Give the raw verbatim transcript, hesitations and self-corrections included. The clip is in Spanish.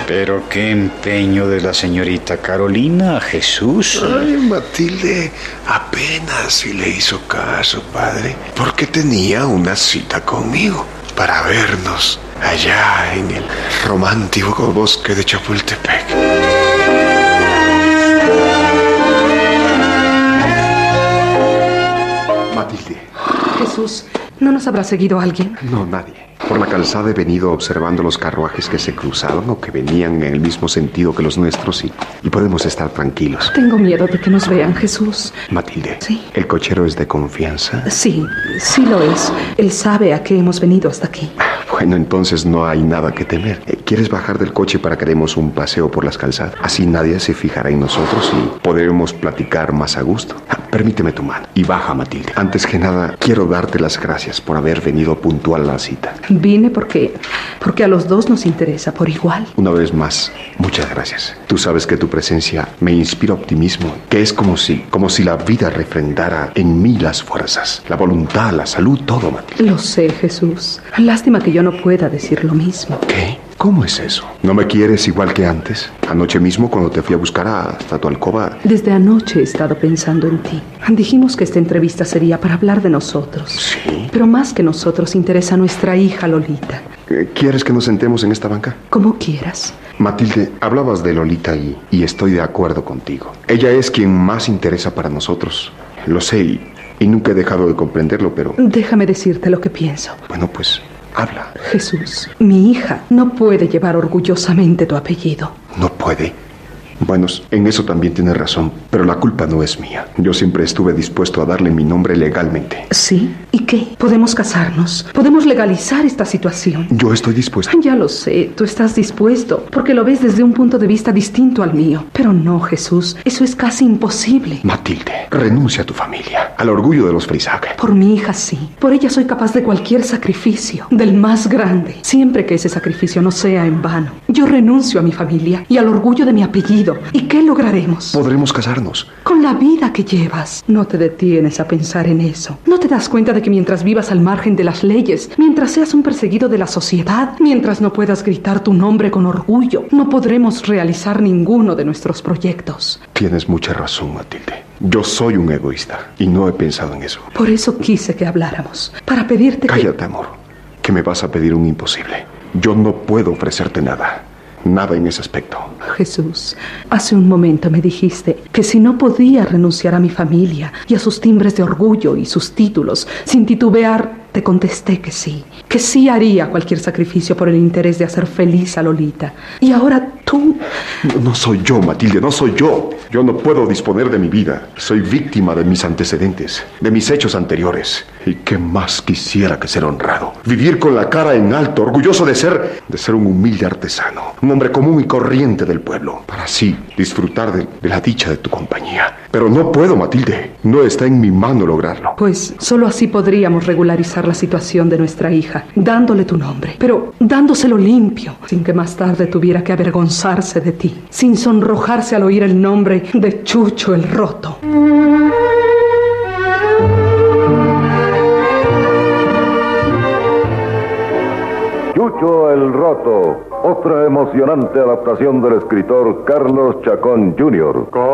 Pero qué empeño de la señorita Carolina, Jesús. Ay, Matilde, apenas si le hizo caso, padre, porque tenía una cita conmigo para vernos allá en el romántico bosque de Chapultepec. Matilde. Jesús, ¿no nos habrá seguido alguien? No, nadie. Por la calzada he venido observando los carruajes que se cruzaban o que venían en el mismo sentido que los nuestros y, y podemos estar tranquilos. Tengo miedo de que nos vean, Jesús. Matilde, ¿Sí? ¿El cochero es de confianza? Sí, sí lo es. Él sabe a qué hemos venido hasta aquí. Bueno, entonces no hay nada que temer. ¿Quieres bajar del coche para que demos un paseo por las calzadas? Así nadie se fijará en nosotros y podremos platicar más a gusto. Ah, permíteme tu mano y baja, Matilde. Antes que nada, quiero darte las gracias por haber venido puntual a la cita. Vine porque, porque a los dos nos interesa por igual. Una vez más, muchas gracias. Tú sabes que tu presencia me inspira optimismo, que es como si, como si la vida refrendara en mí las fuerzas, la voluntad, la salud, todo, Matilde. Lo sé, Jesús. Lástima que yo no pueda decir lo mismo. ¿Qué? ¿Cómo es eso? ¿No me quieres igual que antes? Anoche mismo cuando te fui a buscar hasta tu alcoba. Desde anoche he estado pensando en ti. Dijimos que esta entrevista sería para hablar de nosotros. Sí. Pero más que nosotros interesa nuestra hija Lolita. ¿Quieres que nos sentemos en esta banca? Como quieras. Matilde, hablabas de Lolita y, y estoy de acuerdo contigo. Ella es quien más interesa para nosotros. Lo sé y, y nunca he dejado de comprenderlo, pero... Déjame decirte lo que pienso. Bueno, pues... habla. Jesús, mi hija no puede llevar orgullosamente tu apellido. ¿No puede? Bueno, en eso también tienes razón, pero la culpa no es mía. Yo siempre estuve dispuesto a darle mi nombre legalmente. ¿Sí? ¿Y qué? Podemos casarnos. Podemos legalizar esta situación. Yo estoy dispuesto. Ya lo sé, tú estás dispuesto, porque lo ves desde un punto de vista distinto al mío. Pero no, Jesús, eso es casi imposible. Matilde, renuncia a tu familia, al orgullo de los Frisac. Por mi hija sí. Por ella soy capaz de cualquier sacrificio, del más grande, siempre que ese sacrificio no sea en vano. Yo renuncio a mi familia y al orgullo de mi apellido. ¿Y qué lograremos? Podremos casarnos. Con la vida que llevas. No te detienes a pensar en eso. ¿No te das cuenta de que mientras vivas al margen de las leyes, mientras seas un perseguido de la sociedad, mientras no puedas gritar tu nombre con orgullo, no podremos realizar ninguno de nuestros proyectos? Tienes mucha razón, Matilde. Yo soy un egoísta y no he pensado en eso. Por eso quise que habláramos, para pedirte que... Cállate, amor, que me vas a pedir un imposible. Yo no puedo ofrecerte nada. Nada en ese aspecto. Jesús, hace un momento me dijiste que si no podía renunciar a mi familia y a sus timbres de orgullo y sus títulos, sin titubear, te contesté que sí, que sí haría cualquier sacrificio por el interés de hacer feliz a Lolita. Y ahora tú... No, no soy yo, Matilde, no soy yo. Yo no puedo disponer de mi vida. Soy víctima de mis antecedentes, de mis hechos anteriores. ¿Y qué más quisiera que ser honrado? Vivir con la cara en alto, orgulloso de ser, de ser un humilde artesano, un hombre común y corriente del pueblo, para así disfrutar de, de la dicha de tu compañía. Pero no puedo, Matilde. No está en mi mano lograrlo. Pues solo así podríamos regularizar la situación de nuestra hija, dándole tu nombre, pero dándoselo limpio, sin que más tarde tuviera que avergonzarse de ti, sin sonrojarse al oír el nombre de Chucho el Roto. Chucho el Roto, otra emocionante adaptación del escritor Carlos Chacón junior